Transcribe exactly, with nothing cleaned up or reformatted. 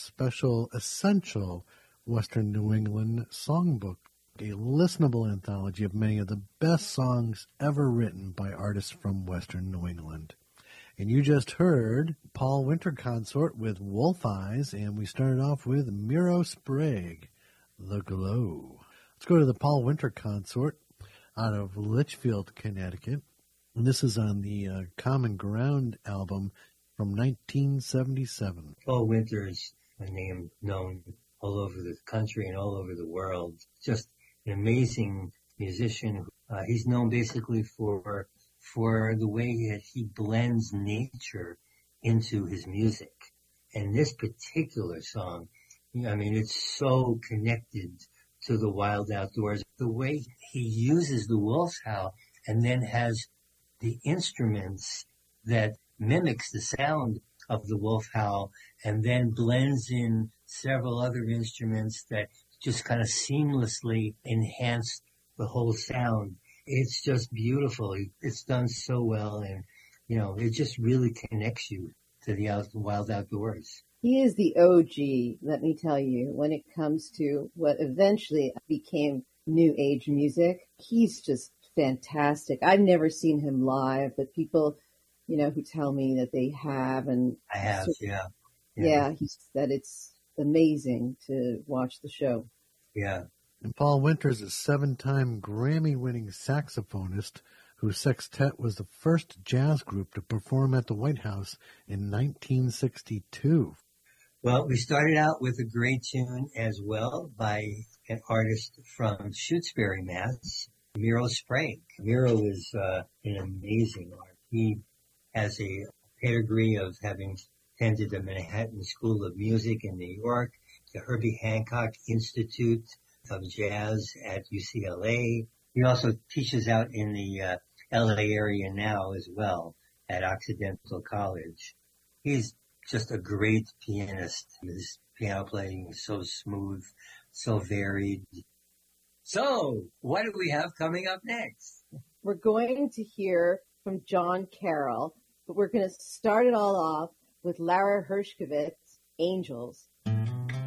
special, essential Western New England songbook, a listenable anthology of many of the best songs ever written by artists from Western New England. And you just heard Paul Winter Consort with Wolf Eyes, and we started off with Miro Sprague, The Glow. Let's go to the Paul Winter Consort out of Litchfield, Connecticut. And this is on the uh, Common Ground album from nineteen seventy-seven. Paul Winter is a name known all over the country and all over the world. Just an amazing musician. Uh, he's known basically for for the way that he blends nature into his music. And this particular song, I mean, it's so connected to the wild outdoors. The way he uses the wolf's howl and then has the instruments that mimics the sound of the wolf howl and then blends in several other instruments that just kind of seamlessly enhance the whole sound. It's just beautiful. It's done so well, and, you know, it just really connects you to the out, wild outdoors. He is the O G, let me tell you, when it comes to what eventually became new age music. He's just fantastic. I've never seen him live, but people, you know, who tell me that they have, and I have, so, yeah. yeah. Yeah, he said it's amazing to watch the show. Yeah. And Paul Winters is a seven-time Grammy-winning saxophonist whose sextet was the first jazz group to perform at the White House in nineteen sixty-two. Well, we started out with a great tune as well by an artist from Shutesbury, Mass, Miro Sprague. Miro is uh, an amazing artist. He has a pedigree of having attended the Manhattan School of Music in New York, the Herbie Hancock Institute of Jazz at U C L A. He also teaches out in the uh, L A area now as well at Occidental College. He's just a great pianist. His piano playing is so smooth, so varied. So, what do we have coming up next? We're going to hear from John Carroll, but we're going to start it all off with Lara Hershkovitz, Angels.